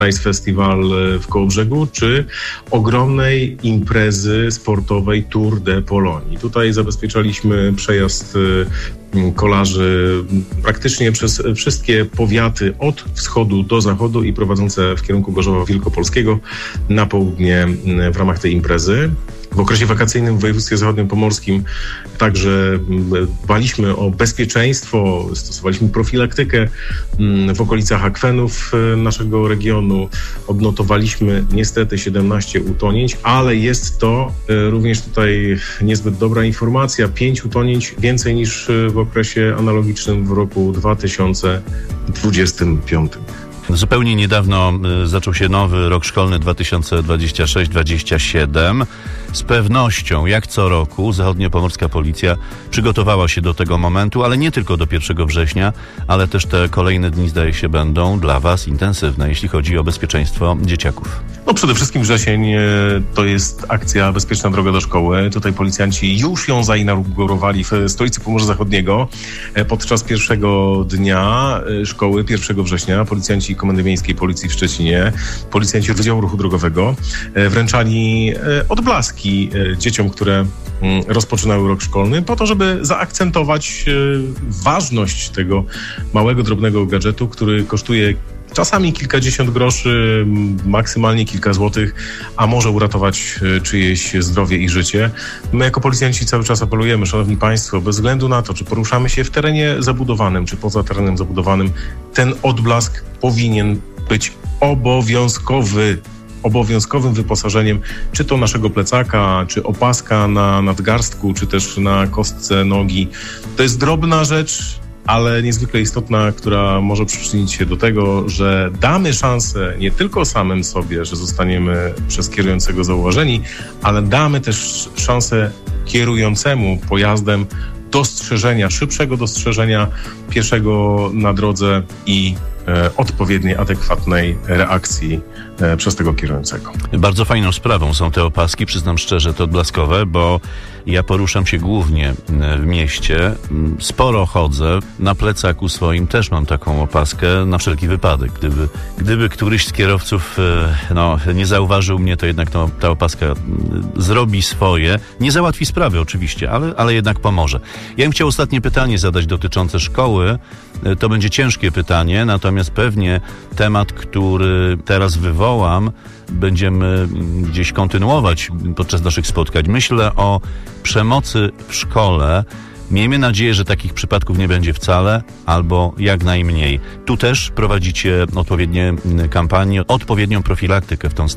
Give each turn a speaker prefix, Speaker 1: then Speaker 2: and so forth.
Speaker 1: Ice Festival w Kołobrzegu, czy ogromnej imprezy sportowej Tour de Pologne. Tutaj zabezpieczaliśmy przejazd kolarzy praktycznie przez wszystkie powiaty od wschodu do zachodu i prowadzące w kierunku Gorzowa Wielkopolskiego na południe w ramach tej imprezy. W okresie wakacyjnym w województwie zachodnim pomorskim także dbaliśmy o bezpieczeństwo, stosowaliśmy profilaktykę w okolicach akwenów naszego regionu. Odnotowaliśmy niestety 17 utonięć, ale jest to również tutaj niezbyt dobra informacja. 5 utonięć więcej niż w okresie analogicznym w roku 2025.
Speaker 2: Zupełnie niedawno zaczął się nowy rok szkolny 2026-27. Z pewnością, jak co roku, zachodniopomorska policja przygotowała się do tego momentu, ale nie tylko do 1 września, ale też te kolejne dni, zdaje się, będą dla Was intensywne, jeśli chodzi o bezpieczeństwo dzieciaków.
Speaker 1: No przede wszystkim wrzesień to jest akcja Bezpieczna droga do szkoły. Tutaj policjanci już ją zainaugurowali w stolicy Pomorza Zachodniego. Podczas pierwszego dnia szkoły, 1 września, policjanci Komendy Miejskiej Policji w Szczecinie, policjanci Wydziału Ruchu Drogowego wręczali odblaski dzieciom, które rozpoczynały rok szkolny, po to, żeby zaakcentować ważność tego małego, drobnego gadżetu, który kosztuje czasami kilkadziesiąt groszy, maksymalnie kilka złotych, a może uratować czyjeś zdrowie i życie. My jako policjanci cały czas apelujemy, szanowni państwo, bez względu na to, czy poruszamy się w terenie zabudowanym, czy poza terenem zabudowanym, ten odblask powinien być obowiązkowym wyposażeniem, czy to naszego plecaka, czy opaska na nadgarstku, czy też na kostce nogi. To jest drobna rzecz, ale niezwykle istotna, która może przyczynić się do tego, że damy szansę nie tylko samym sobie, że zostaniemy przez kierującego zauważeni, ale damy też szansę kierującemu pojazdem szybszego dostrzeżenia pieszego na drodze i odpowiedniej, adekwatnej reakcji przez tego kierującego.
Speaker 2: Bardzo fajną sprawą są te opaski, przyznam szczerze, te odblaskowe, bo ja poruszam się głównie w mieście, sporo chodzę, na plecaku swoim też mam taką opaskę na wszelki wypadek. Gdyby któryś z kierowców nie zauważył mnie, to jednak ta opaska zrobi swoje. Nie załatwi sprawy oczywiście, ale jednak pomoże. Ja bym chciał ostatnie pytanie zadać dotyczące szkoły. To będzie ciężkie pytanie, natomiast pewnie temat, który teraz wywołam, będziemy gdzieś kontynuować podczas naszych spotkań. Myślę o przemocy w szkole. Miejmy nadzieję, że takich przypadków nie będzie wcale, albo jak najmniej. Tu też prowadzicie odpowiednie kampanie, odpowiednią profilaktykę w tą stronę.